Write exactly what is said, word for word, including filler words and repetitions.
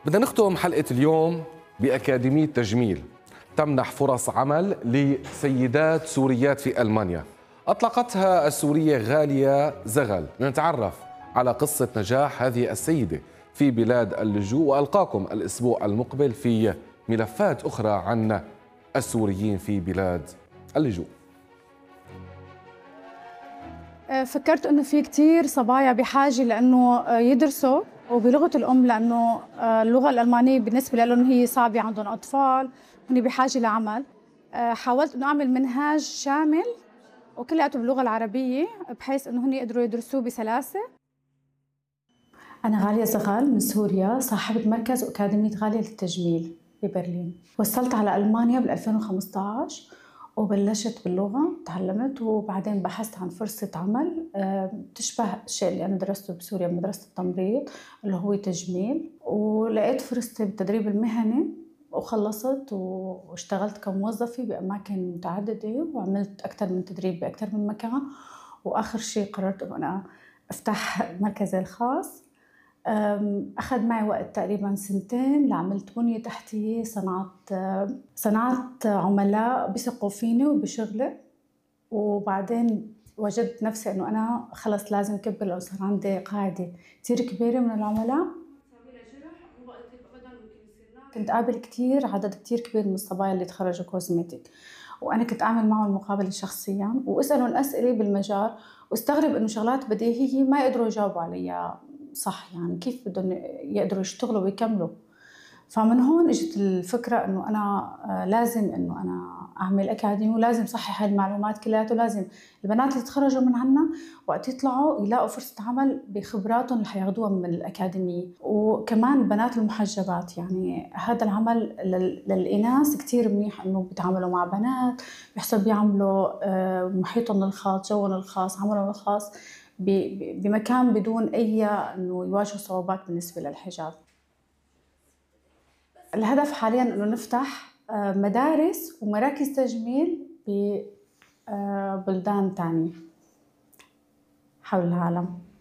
بدنا نختم حلقة اليوم بأكاديمية تجميل تمنح فرص عمل لسيدات سوريات في ألمانيا. أطلقتها السورية غالية زغل. نتعرف على قصة نجاح هذه السيدة في بلاد اللجوء، وألقاكم الأسبوع المقبل في ملفات أخرى عن السوريين في بلاد اللجوء. فكرت انه في كثير صبايا بحاجه لانه يدرسوا وبلغه الام، لانه اللغه الالمانيه بالنسبه لهم هي صعبه، عندهم اطفال هن بحاجه لعمل. حاولت انه اعمل منهاج شامل وكلياته باللغه العربيه بحيث انه هن يقدروا يدرسوه بسلاسه. انا غاليه زغال من سوريا، صاحبه مركز واكاديميه غاليه للتجميل ببرلين. وصلت على المانيا بال ألفين وخمسة عشر وبلشت باللغة، تعلمت وبعدين بحثت عن فرصة عمل تشبه الشيء اللي أنا درسته بسوريا بمدرسة التمريض اللي هو تجميل، ولقيت فرصتي بالتدريب المهني وخلصت واشتغلت كموظفة بأماكن متعددة وعملت أكثر من تدريب بأكثر من مكان، وآخر شيء قررت أنه أنا أفتح مركزي الخاص. أخذ معي وقت تقريباً سنتين لعملت بنية تحتية، صنعت صنعت عملاء بيثقوا فيني وبشغلي، وبعدين وجدت نفسي إنه أنا خلص لازم أكبر لو صار عندي قاعدة كتير كبيرة من العملاء. كنت قابل كتير عدد كتير كبير من الصبايا اللي تخرجوا كوزمتيك، وأنا كنت أعمل معهم مقابلة شخصياً وأسألهم أسئلة بالمجال، واستغرب إنه شغلات بديهية ما يقدروا يجاوبوا عليها صح، يعني كيف بدهم يقدروا يشتغلوا ويكملوا. فمن هون اجت الفكره انه انا لازم انه انا اعمل اكاديمي، ولازم صحح هاي المعلومات كلياتها، ولازم البنات اللي تخرجوا من عنا وقت يطلعوا يلاقوا فرصه عمل بخبراتهم اللي حياخذوها من الاكاديميه. وكمان البنات المحجبات، يعني هذا العمل للاناث كثير منيح، انه بيتعاملوا مع بنات، بيحسوا بيعملوا محيطهم الخاص، جوهم الخاص، عملهم الخاص بمكان بدون أي إنه يواجهوا صعوبات بالنسبة للحجاب. الهدف حالياً إنه نفتح مدارس ومراكز تجميل ببلدان تانية حول العالم.